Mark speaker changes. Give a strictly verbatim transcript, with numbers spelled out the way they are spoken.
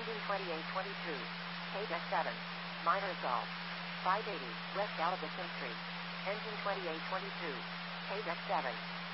Speaker 1: Engine twenty-eight twenty-two. Page S seven. Miners Golf. five eighty, West Galveston Street. Engine twenty-eight twenty-two. Page S seven.